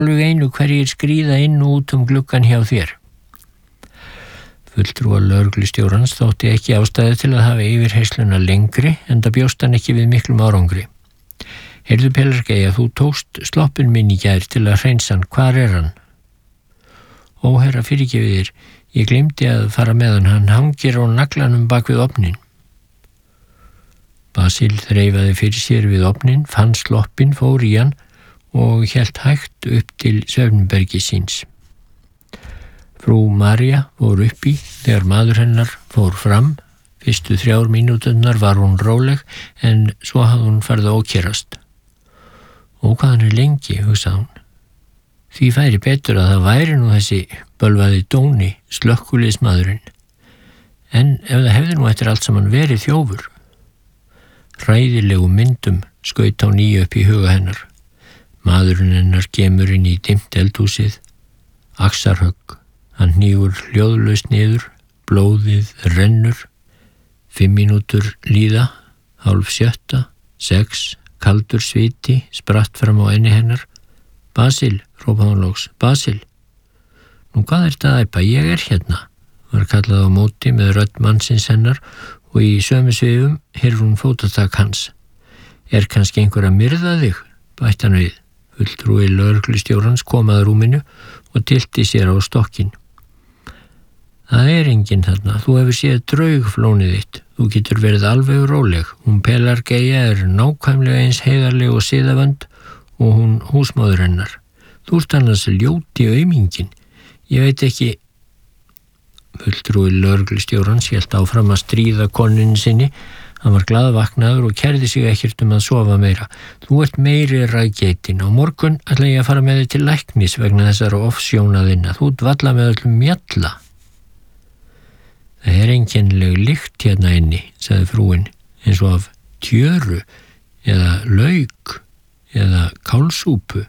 alveg einu hverjir skríða inn og út gluggann hjá þér. Fulltrúa lögreglustjórans þótti ekki ástæðu til að hafa yfirheysluna lengri, enda bjóst hann ekki við miklum árangri. Heyrðu Pelargeia, þú tókst sloppinn minn í gær til að hreinsa hann, hvar hann? Ó, herra, fyrirgefið þér, ég gleymdi að fara með hann hangir á naglanum bak við ofnin. Basil þreifaði fyrir sér við ofnin, fann sloppinn, fór í hann og hélt hægt upp til svefnbergi síns. Frú María fór uppi þegar maður hennar fór fram. Fyrstu 3 mínúturnar var hún róleg en svo hafði hún farið að ókærast. Og hvað hann lengi, hugsaði hún. Því færi betur að það væri nú þessi bölvaði Dóni, slökkviliðsmaðurinn. En ef það hefði nú eftir allt saman verið þjófur. Hræðilegu myndum skaut á nýju upp í huga hennar. Maðurinn hennar kemur inn í dimmt eldhúsið. Axarhögg, hann hnígur hljóðlaust niður, blóðið rennur. 5 mínútur líða, 5:30, 6, kaldur sviti spratt fram á enni hennar. Basil, hrópaði hún loks, Basil. Nú hvað ertu að æpa, ég hérna, var kallað á móti með rödd mannsins hennar og í sömu svifum heyrði hún fótatak hans. Kannski einhver að myrða þig, bætti hann við. Fulltrúi lögreglustjórans kom að rúminu og tylti sér á stokkinn. Það enginn þarna, þú hefur séð draugflónið þitt, þú getur verið alveg róleg. Hún Pelargeia nákvæmlega eins heiðarleg og siðavönd og hún húsmóður hennar. Þú ert annars ljóti aumingin, ég veit ekki. Fulltrúi lögreglustjórans hélt áfram að stríða konunni sinni. Hann var glaðvaknaður og kærði sig ekkert að sofa meira. Þú ert meiri ræðgeitin, á morgun ætla ég að fara með þig til læknis vegna þessara ofsjóna þinna. Þú ert varla með öllum mjalla. Það einkennileg lykt hérna inni, sagði frúin, eins og af tjöru eða lauk eða kálsúpu.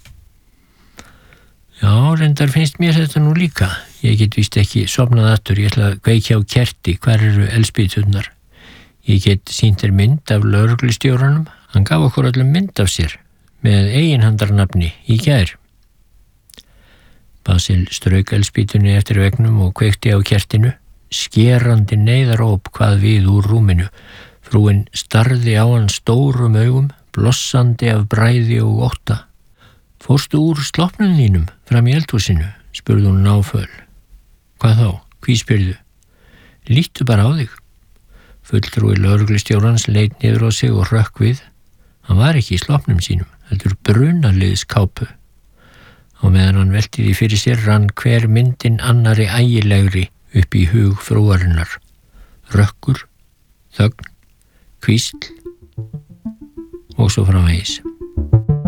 Já, reyndar finnst mér þetta nú líka. Ég get víst ekki sofnað aftur, ég ætla að kveikja á kerti, hvar eru eldspýturnar? Ég get sýnt þér mynd af lögreglustjóranum, hann gaf okkur öllum mynd af sér, með eiginhandarnafni í gær. Basil strauk eldspýtunni eftir veggnum og kveikti á kertinu. Skerandi neyðaróp hvað við úr rúminu. Frúin starði á hann stórum augum, blossandi af bræði og ótta. Fórstu úr sloppnum þínum fram í eldhúsinu, spurði hún náföl. Hvað þá? Hví spyrðu? Líttu bara á þig. Fulltrúi lögreglustjórans leit niður á sig og hrökk við. Hann var ekki í sloppnum sínum, heldur brunaliðskápu. Á meðan hann velti því fyrir sér rann hver myndin annari ægilegri upp í hug frúarinnar. Rökkur, þögn, hvísl og svo framvegis.